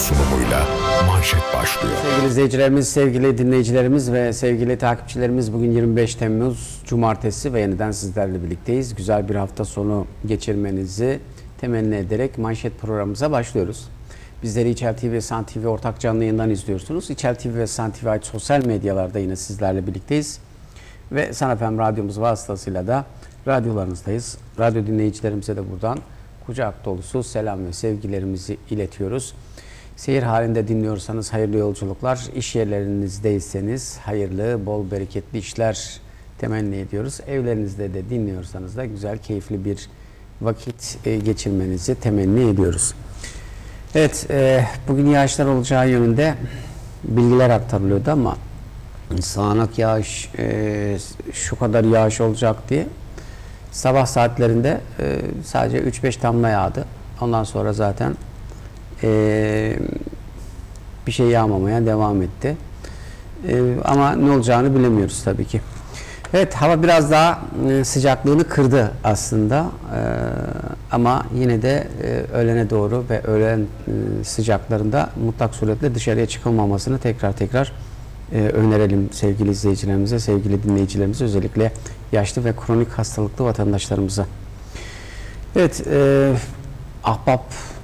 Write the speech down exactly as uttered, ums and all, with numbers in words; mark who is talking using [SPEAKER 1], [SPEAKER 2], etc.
[SPEAKER 1] sunumuyla Manşet başlıyor.
[SPEAKER 2] Sevgili izleyicilerimiz, sevgili dinleyicilerimiz ve sevgili takipçilerimiz, bugün yirmi beş Temmuz Cumartesi ve yeniden sizlerle birlikteyiz. Güzel bir hafta sonu geçirmenizi temenni ederek Manşet programımıza başlıyoruz. Bizleri İçel T V ve San T V ortak canlı yayından izliyorsunuz. İçel T V ve San T V ait sosyal medyalarda yine sizlerle birlikteyiz. Ve San F M radyomuz vasıtasıyla da radyolarınızdayız. Radyo dinleyicilerimize de buradan kucak dolusu selam ve sevgilerimizi iletiyoruz. Seyir halinde dinliyorsanız hayırlı yolculuklar, iş yerlerinizdeyseniz hayırlı, bol bereketli işler temenni ediyoruz. Evlerinizde de dinliyorsanız da güzel, keyifli bir vakit geçirmenizi temenni ediyoruz. Evet, e, bugün yağışlar olacağı yönünde bilgiler aktarılıyordu ama sağanak yağış, e, şu kadar yağış olacak diye sabah saatlerinde e, sadece üç beş damla yağdı. Ondan sonra zaten e, bir şey yağmamaya devam etti. E, ama ne olacağını bilemiyoruz tabii ki. Evet, hava biraz daha e, sıcaklığını kırdı aslında. E, ama yine de e, öğlene doğru ve öğlen e, sıcaklarında mutlak suretle dışarıya çıkılmamasını tekrar tekrar e, önerelim sevgili izleyicilerimize, sevgili dinleyicilerimize, özellikle yaşlı ve kronik hastalıklı vatandaşlarımıza. Evet, e, Ahbap